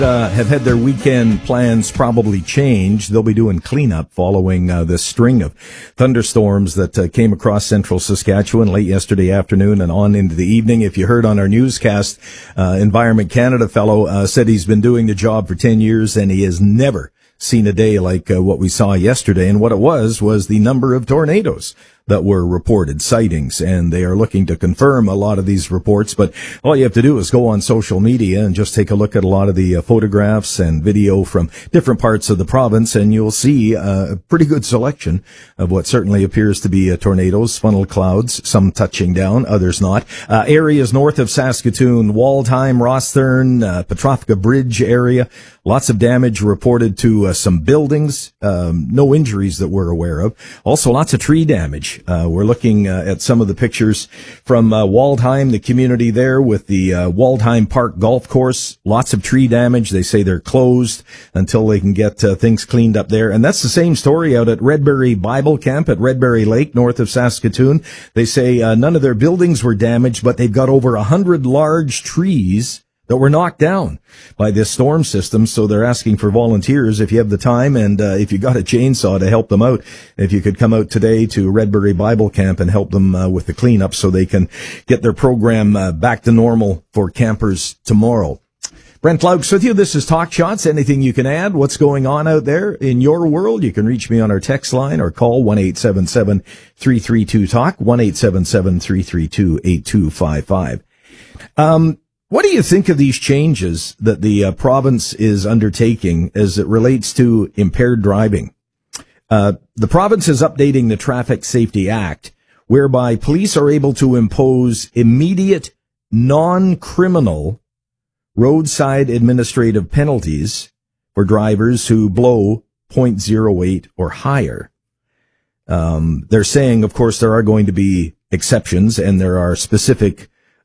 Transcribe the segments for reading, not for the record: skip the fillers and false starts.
Have had their weekend plans probably changed. They'll be doing cleanup following this string of thunderstorms that came across central Saskatchewan late yesterday afternoon and on into the evening. If you heard on our newscast, Environment Canada fellow said he's been doing the job for 10 years and he has never seen a day like what we saw yesterday. And what it was the number of tornadoes that were reported, sightings, and they are looking to confirm a lot of these reports. But all you have to do is go on social media and just take a look at a lot of the photographs and video from different parts of the province, and you'll see a pretty good selection of what certainly appears to be tornadoes, funnel clouds, some touching down, others not. Areas north of Saskatoon, Waldheim, Rosthern, Petrovka Bridge area, lots of damage reported to some buildings, no injuries that we're aware of. Also lots of tree damage. We're looking at some of the pictures from Waldheim, the community there with the Waldheim Park Golf Course. Lots of tree damage. They say they're closed until they can get things cleaned up there. And that's the same story out at Redberry Bible Camp at Redberry Lake, north of Saskatoon. They say none of their buildings were damaged, but they've got over 100 large trees that were knocked down by this storm system. So they're asking for volunteers if you have the time and if you got a chainsaw to help them out. If you could come out today to Redberry Bible Camp and help them with the cleanup so they can get their program back to normal for campers tomorrow. Brent Laux with you. This is Talk Shots. Anything you can add? What's going on out there in your world? You can reach me on our text line or call 1-877-332-TALK, 1-877-332-8255. What do you think of these changes that the province is undertaking as it relates to impaired driving? The province is updating the Traffic Safety Act, whereby police are able to impose immediate, non-criminal roadside administrative penalties for drivers who blow .08 or higher. They're saying, of course, there are going to be exceptions and there are specific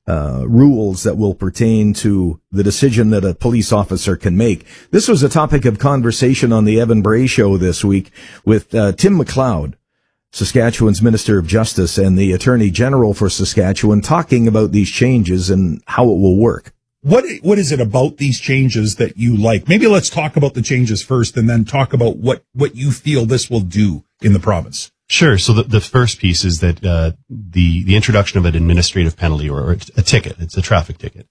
rules that will pertain to the decision that a police officer can make. This was a topic of conversation on the Evan Bray Show this week with Tim McLeod, Saskatchewan's Minister of Justice and the Attorney General for Saskatchewan, talking about these changes and how it will work. What is it about these changes that you like? Maybe let's talk about the changes first and then talk about what you feel this will do in the province. Sure. So the first piece is that the introduction of an administrative penalty or a ticket, it's a traffic ticket,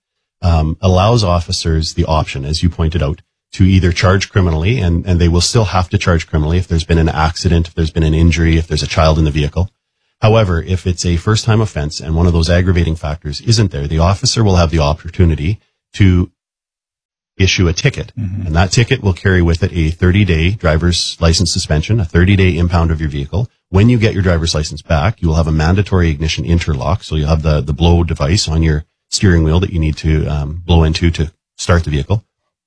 allows officers the option, as you pointed out, to either charge criminally, and they will still have to charge criminally if there's been an accident, if there's been an injury, if there's a child in the vehicle. However, if it's a first-time offense and one of those aggravating factors isn't there, the officer will have the opportunity to issue a ticket. Mm-hmm. And that ticket will carry with it a 30-day driver's license suspension, a 30-day impound of your vehicle. When you get your driver's license back, you will have a mandatory ignition interlock. So you'll have the blow device on your steering wheel that you need to blow into to start the vehicle,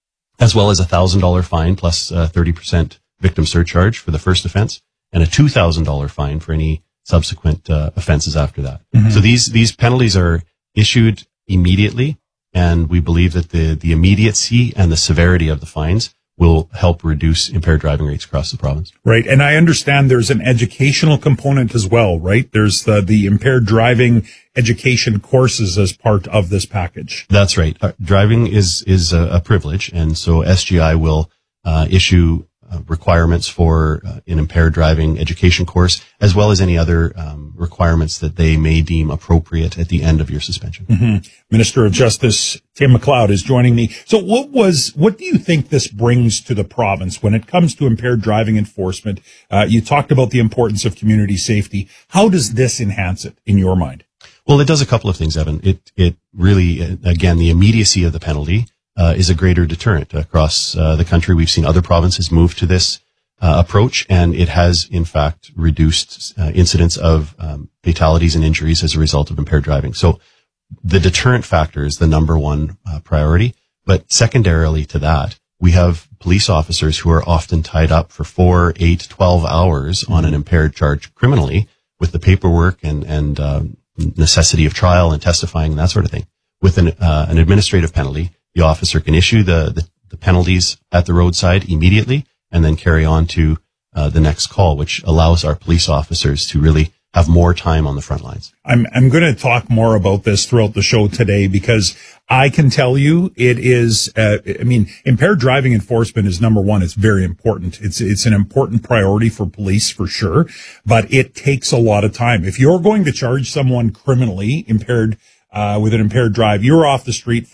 as well as a $1,000 fine plus 30% victim surcharge for the first offense and a $2,000 fine for any subsequent offenses after that. Mm-hmm. So these penalties are issued immediately, and we believe that the immediacy and the severity of the fines will help reduce impaired driving rates across the province. Right. And I understand there's an educational component as well, right? There's the impaired driving education courses as part of this package. That's right. Driving is a privilege. And so SGI will issue requirements for an impaired driving education course, as well as any other requirements that they may deem appropriate at the end of your suspension. Mm-hmm. Minister of Justice Tim McLeod is joining me. So what do you think this brings to the province when it comes to impaired driving enforcement? You talked about the importance of community safety. How does this enhance it in your mind? Well, it does a couple of things, Evan. It really, again, the immediacy of the penalty is a greater deterrent across the country. We've seen other provinces move to this approach, and it has, in fact, reduced incidents of fatalities and injuries as a result of impaired driving. So the deterrent factor is the number one priority. But secondarily to that, we have police officers who are often tied up for 4, 8, 12 hours on an impaired charge criminally with the paperwork and necessity of trial and testifying and that sort of thing. With an administrative penalty, the officer can issue the penalties at the roadside immediately and then carry on to the next call, which allows our police officers to really have more time on the front lines. I'm going to talk more about this throughout the show today because I can tell you it is, impaired driving enforcement is number one. It's very important. It's an important priority for police for sure, but it takes a lot of time. If you're going to charge someone criminally with an impaired drive, you're off the street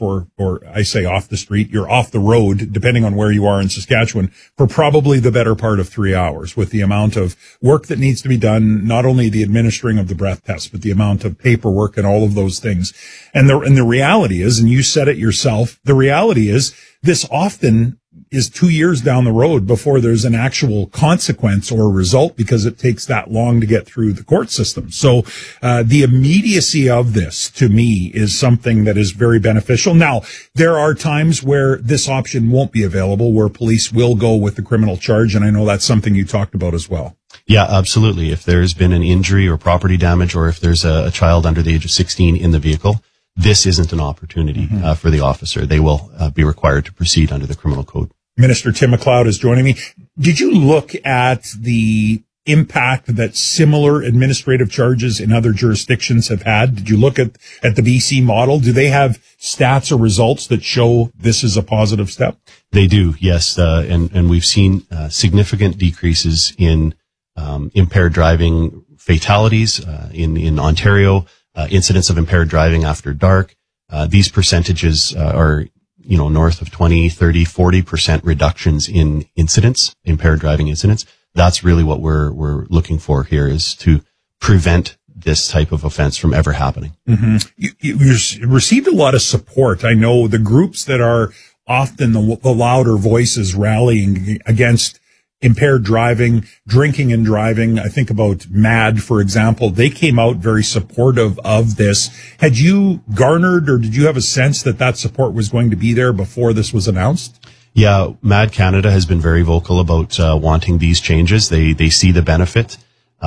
you're off the road, depending on where you are in Saskatchewan, for probably the better part of 3 hours with the amount of work that needs to be done, not only the administering of the breath test, but the amount of paperwork and all of those things. And the reality is, and you said it yourself, the reality is this often is 2 years down the road before there's an actual consequence or result because it takes that long to get through the court system. So the immediacy of this, to me, is something that is very beneficial. Now, there are times where this option won't be available, where police will go with the criminal charge, and I know that's something you talked about as well. Yeah, absolutely. If there's been an injury or property damage, or if there's a child under the age of 16 in the vehicle, this isn't an opportunity for the officer. They will be required to proceed under the criminal code. Minister Tim MacLeod is joining me. Did you look at the impact that similar administrative charges in other jurisdictions have had? Did you look at the BC model? Do they have stats or results that show this is a positive step? They do, yes. And we've seen significant decreases in impaired driving fatalities in Ontario, incidents of impaired driving after dark. These percentages are north of 20, 30, 40% reductions in incidents, impaired driving incidents. That's really what we're looking for here, is to prevent this type of offense from ever happening. Mm-hmm. You received a lot of support. I know the groups that are often the louder voices rallying against impaired driving, drinking and driving. I think about MAD, for example. They came out very supportive of this. Had you garnered, or did you have a sense that support was going to be there before this was announced? Yeah, MAD Canada has been very vocal about wanting these changes. They see the benefit.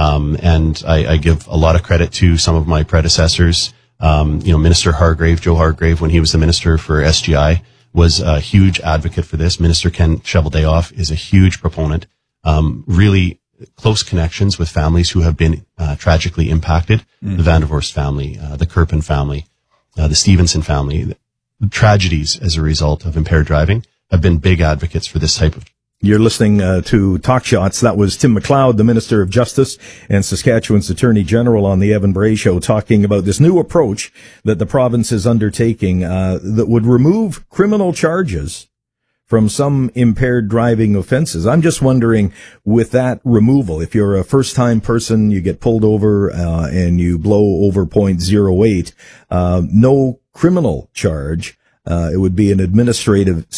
And I give a lot of credit to some of my predecessors. Minister Hargrave, Joe Hargrave, when he was the minister for SGI, was a huge advocate for this. Minister Ken Cheveldayoff is a huge proponent. Really close connections with families who have been tragically impacted. The Van der Vorst family, the Kirpin family, the Stevenson family. The tragedies as a result of impaired driving have been big advocates for this type of. You're listening to Talk Shots. That was Tim MacLeod, the Minister of Justice and Saskatchewan's Attorney General, on the Evan Bray Show, talking about this new approach that the province is undertaking that would remove criminal charges from some impaired driving offenses. I'm just wondering, with that removal, if you're a first-time person, you get pulled over and you blow over 0.08, no criminal charge. It would be an administrative